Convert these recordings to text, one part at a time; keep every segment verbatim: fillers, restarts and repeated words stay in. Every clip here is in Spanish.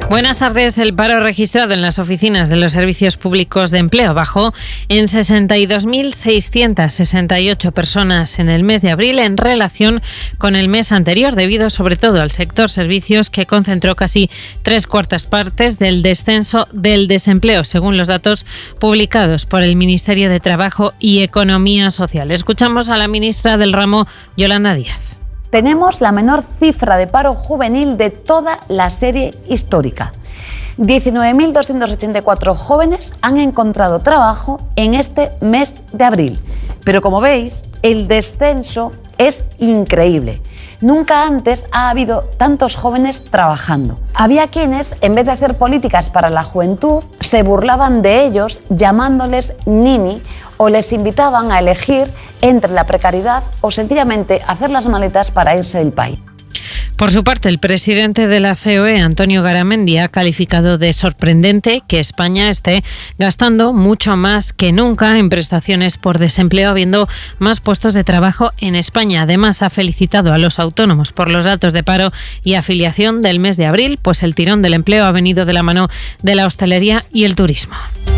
Buenas tardes. El paro registrado en las oficinas de los servicios públicos de empleo bajó en sesenta y dos mil seiscientas sesenta y ocho personas en el mes de abril en relación con el mes anterior, debido sobre todo al sector servicios, que concentró casi tres cuartas partes del descenso del desempleo, según los datos publicados por el Ministerio de Trabajo y Economía Social. Escuchamos a la ministra del ramo, Yolanda Díaz. Tenemos la menor cifra de paro juvenil de toda la serie histórica. diecinueve mil doscientos ochenta y cuatro jóvenes han encontrado trabajo en este mes de abril. Pero como veis, el descenso es increíble. Nunca antes ha habido tantos jóvenes trabajando. Había quienes, en vez de hacer políticas para la juventud, se burlaban de ellos llamándoles nini o les invitaban a elegir entre la precariedad o sencillamente hacer las maletas para irse del país. Por su parte, el presidente de la C O E, Antonio Garamendi, ha calificado de sorprendente que España esté gastando mucho más que nunca en prestaciones por desempleo, habiendo más puestos de trabajo en España. Además, ha felicitado a los autónomos por los datos de paro y afiliación del mes de abril, pues el tirón del empleo ha venido de la mano de la hostelería y el turismo.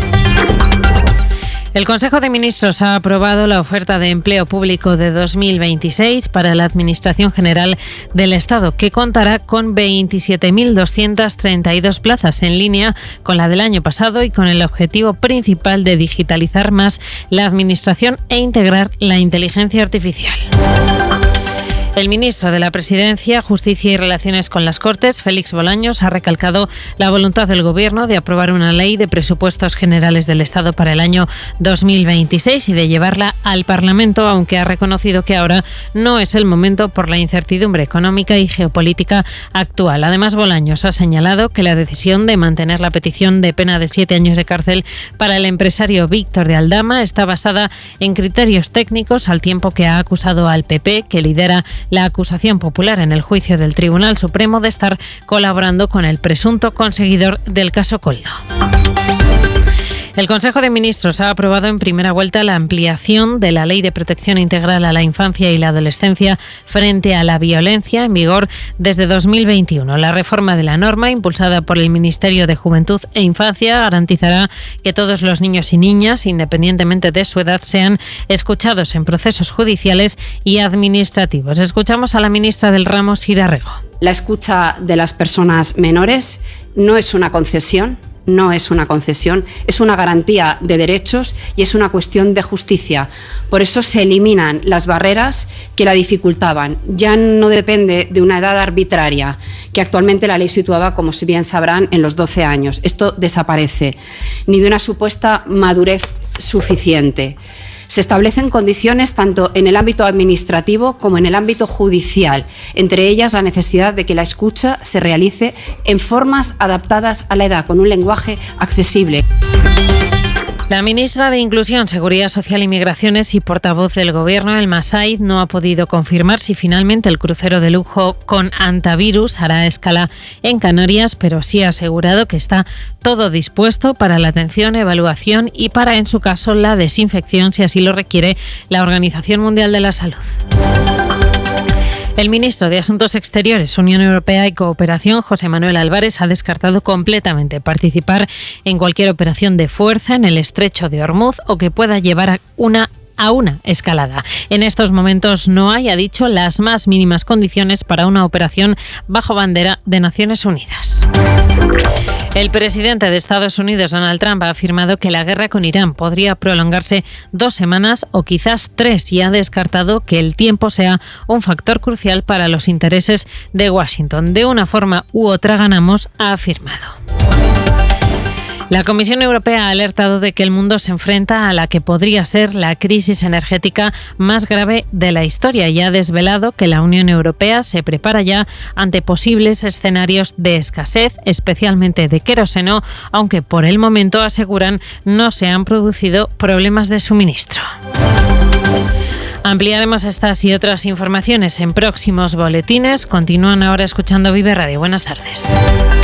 El Consejo de Ministros ha aprobado la oferta de empleo público de dos mil veintiséis para la Administración General del Estado, que contará con veintisiete mil doscientas treinta y dos plazas, en línea con la del año pasado y con el objetivo principal de digitalizar más la Administración e integrar la inteligencia artificial. El ministro de la Presidencia, Justicia y Relaciones con las Cortes, Félix Bolaños, ha recalcado la voluntad del Gobierno de aprobar una ley de presupuestos generales del Estado para el año dos mil veintiséis y de llevarla al Parlamento, aunque ha reconocido que ahora no es el momento por la incertidumbre económica y geopolítica actual. Además, Bolaños ha señalado que la decisión de mantener la petición de pena de siete años de cárcel para el empresario Víctor de Aldama está basada en criterios técnicos, al tiempo que ha acusado al P P, que lidera la acusación popular en el juicio del Tribunal Supremo, de estar colaborando con el presunto conseguidor del caso Koldo. El Consejo de Ministros ha aprobado en primera vuelta la ampliación de la Ley de Protección Integral a la Infancia y la Adolescencia frente a la violencia, en vigor desde dos mil veintiuno. La reforma de la norma, impulsada por el Ministerio de Juventud e Infancia, garantizará que todos los niños y niñas, independientemente de su edad, sean escuchados en procesos judiciales y administrativos. Escuchamos a la ministra del ramo, Sira Rego. La escucha de las personas menores no es una concesión. No es una concesión, es una garantía de derechos y es una cuestión de justicia. Por eso se eliminan las barreras que la dificultaban. Ya no depende de una edad arbitraria, que actualmente la ley situaba, como si bien sabrán, en los doce años. Esto desaparece, ni de una supuesta madurez suficiente. Se establecen condiciones tanto en el ámbito administrativo como en el ámbito judicial, entre ellas la necesidad de que la escucha se realice en formas adaptadas a la edad, con un lenguaje accesible. La ministra de Inclusión, Seguridad Social y Migraciones y portavoz del Gobierno, Elma Said, no ha podido confirmar si finalmente el crucero de lujo con antivirus hará escala en Canarias, pero sí ha asegurado que está todo dispuesto para la atención, evaluación y para, en su caso, la desinfección, si así lo requiere la Organización Mundial de la Salud. El ministro de Asuntos Exteriores, Unión Europea y Cooperación, José Manuel Álvarez, ha descartado completamente participar en cualquier operación de fuerza en el estrecho de Ormuz o que pueda llevar a una a una escalada. En estos momentos no hay, ha dicho, las más mínimas condiciones para una operación bajo bandera de Naciones Unidas. El presidente de Estados Unidos, Donald Trump, ha afirmado que la guerra con Irán podría prolongarse dos semanas o quizás tres, y ha descartado que el tiempo sea un factor crucial para los intereses de Washington. De una forma u otra ganamos, ha afirmado. La Comisión Europea ha alertado de que el mundo se enfrenta a la que podría ser la crisis energética más grave de la historia y ha desvelado que la Unión Europea se prepara ya ante posibles escenarios de escasez, especialmente de queroseno, aunque por el momento, aseguran, no se han producido problemas de suministro. Ampliaremos estas y otras informaciones en próximos boletines. Continúan ahora escuchando Vive Radio. Buenas tardes.